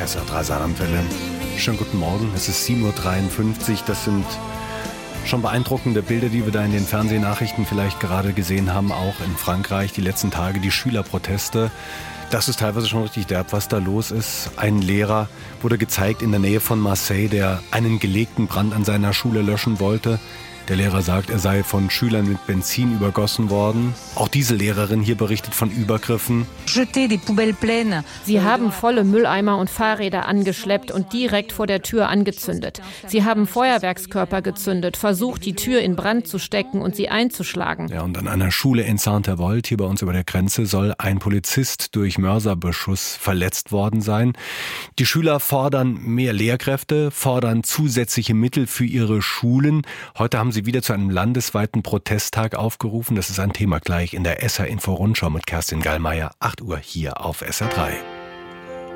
SR3 Saarlandwelle. Schönen guten Morgen, es ist 7.53 Uhr. Das sind schon beeindruckende Bilder, die wir da in den Fernsehnachrichten vielleicht gerade gesehen haben, auch in Frankreich die letzten Tage, die Schülerproteste. Das ist teilweise schon richtig derb, was da los ist. Ein Lehrer wurde gezeigt in der Nähe von Marseille, der einen gelegten Brand an seiner Schule löschen wollte. Der Lehrer sagt, er sei von Schülern mit Benzin übergossen worden. Auch diese Lehrerin hier berichtet von Übergriffen. Sie haben volle Mülleimer und Fahrräder angeschleppt und direkt vor der Tür angezündet. Sie haben Feuerwerkskörper gezündet, versucht, die Tür in Brand zu stecken und sie einzuschlagen. Ja, und an einer Schule in Saint-Avold, hier bei uns über der Grenze, soll ein Polizist durch Mörserbeschuss verletzt worden sein. Die Schüler fordern mehr Lehrkräfte, fordern zusätzliche Mittel für ihre Schulen. Heute haben sie wieder zu einem landesweiten Protesttag aufgerufen. Das ist ein Thema gleich in der SR Info Rundschau mit Kerstin Gallmeier, 8 Uhr hier auf SR3.